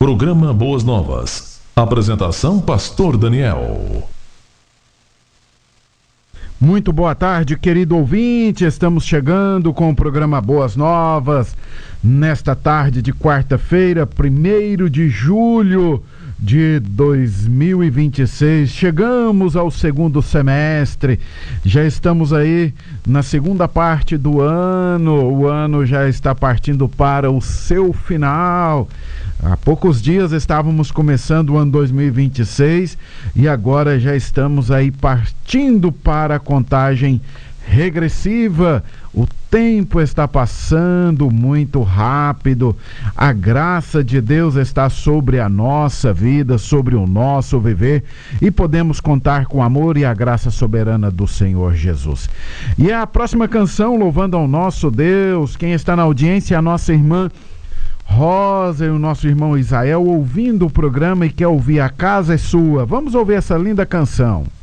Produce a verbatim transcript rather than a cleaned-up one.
Programa Boas Novas. Apresentação Pastor Daniel. Muito boa tarde, querido ouvinte. Estamos chegando com o programa Boas Novas nesta tarde de quarta-feira, primeiro de julho de dois mil e vinte e seis. Chegamos ao segundo semestre, já estamos aí na segunda parte do ano, o ano já está partindo para o seu final. Há poucos dias estávamos começando o ano dois mil e vinte e seis e agora já estamos aí partindo para a contagem regressiva. O tempo está passando muito rápido, a graça de Deus está sobre a nossa vida, sobre o nosso viver, e podemos contar com o amor e a graça soberana do Senhor Jesus. E a próxima canção, louvando ao nosso Deus, quem está na audiência é a nossa irmã Rosa e o nosso irmão Israel, ouvindo o programa e quer ouvir A Casa é Sua. Vamos ouvir essa linda canção.